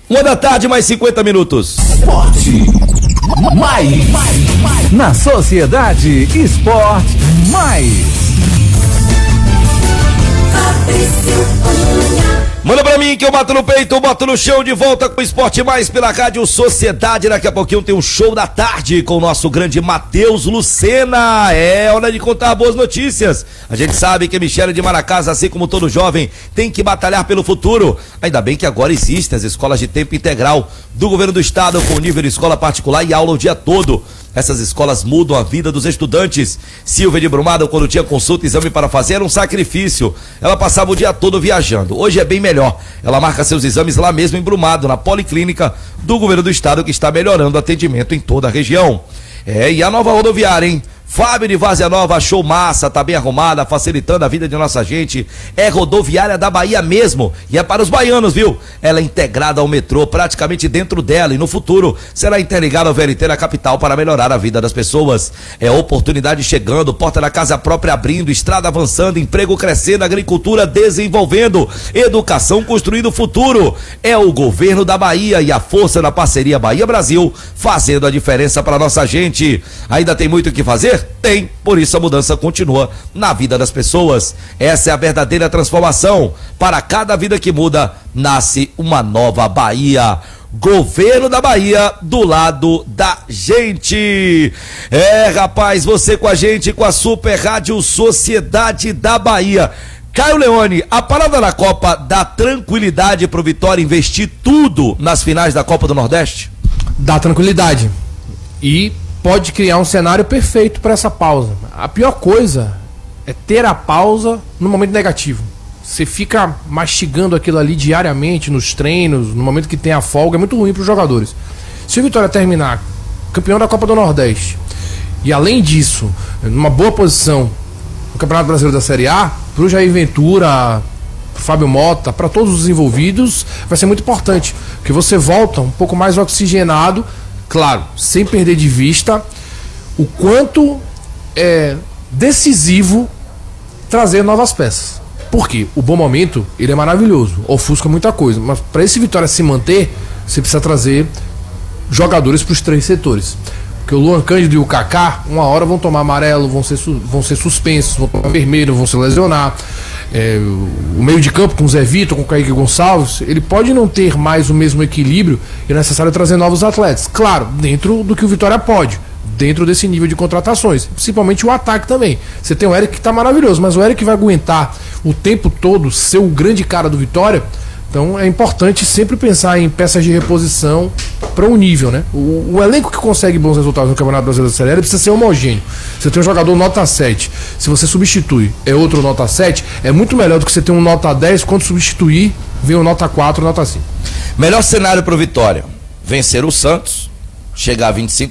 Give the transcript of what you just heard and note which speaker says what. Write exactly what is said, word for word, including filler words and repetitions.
Speaker 1: Uma da tarde, mais cinquenta minutos.
Speaker 2: Esporte mais. Na Sociedade Esporte Mais.
Speaker 1: Manda pra mim que eu bato no peito, eu boto no chão, de volta com o Esporte Mais pela Rádio Sociedade. Daqui a pouquinho tem um show da tarde com o nosso grande Matheus Lucena. É hora de contar boas notícias. A gente sabe que a Michele de Maracás, assim como todo jovem, tem que batalhar pelo futuro. Ainda bem que agora existem as escolas de tempo integral do governo do estado, com nível de escola particular e aula o dia todo. Essas escolas mudam a vida dos estudantes. Silvia de Brumado, quando tinha consulta e exame para fazer, era um sacrifício. Ela passava o dia todo viajando. Hoje é bem melhor. Ela marca seus exames lá mesmo em Brumado, na Policlínica do governo do estado, que está melhorando o atendimento em toda a região. É, e a nova rodoviária, hein? Fábio de Várzea Nova achou massa, tá bem arrumada, facilitando a vida de nossa gente. É rodoviária da Bahia mesmo, e é para os baianos, viu? Ela é integrada ao metrô, praticamente dentro dela, e no futuro será interligada ao V L T na capital para melhorar a vida das pessoas. É oportunidade chegando, porta da casa própria abrindo, estrada avançando, emprego crescendo, agricultura desenvolvendo, educação construindo o futuro. É o governo da Bahia e a força da parceria Bahia-Brasil fazendo a diferença para nossa gente. Ainda tem muito o que fazer? Tem, por isso a mudança continua na vida das pessoas. Essa é a verdadeira transformação. Para cada vida que muda, nasce uma nova Bahia. Governo da Bahia do lado da gente. É, rapaz, você com a gente, com a Super Rádio Sociedade da Bahia. Caio Leone, a parada da Copa dá tranquilidade pro Vitória investir tudo nas finais da Copa do Nordeste?
Speaker 3: Dá tranquilidade. E pode criar um cenário perfeito para essa pausa. A pior coisa é ter a pausa no momento negativo. Você fica mastigando aquilo ali diariamente nos treinos, no momento que tem a folga, é muito ruim para os jogadores. Se o Vitória terminar campeão da Copa do Nordeste e, além disso, numa boa posição no Campeonato Brasileiro da Série A, para o Jair Ventura, pro Fábio Mota, para todos os envolvidos, vai ser muito importante, porque você volta um pouco mais oxigenado. Claro, sem perder de vista o quanto é decisivo trazer novas peças. Por quê? O bom momento, ele é maravilhoso, ofusca muita coisa, mas para esse Vitória se manter, você precisa trazer jogadores para os três setores. Porque o Luan Cândido e o Kaká, uma hora vão tomar amarelo, vão ser, vão ser suspensos, vão tomar vermelho, vão se lesionar. É, o meio de campo com o Zé Vitor, com o Kaique Gonçalves, ele pode não ter mais o mesmo equilíbrio e é necessário trazer novos atletas. Claro, dentro do que o Vitória pode, dentro desse nível de contratações, principalmente o ataque também. Você tem o Eric que está maravilhoso, mas o Eric vai aguentar o tempo todo ser o grande cara do Vitória. Então é importante sempre pensar em peças de reposição para um nível, né? O, o elenco que consegue bons resultados no Campeonato Brasileiro da Série A precisa ser homogêneo. Você tem um jogador nota sete, se você substitui é outro nota sete, é muito melhor do que você ter um nota dez, quando substituir vem um nota quatro, nota cinco.
Speaker 1: Melhor cenário para o Vitória: vencer o Santos, chegar a vinte e cinco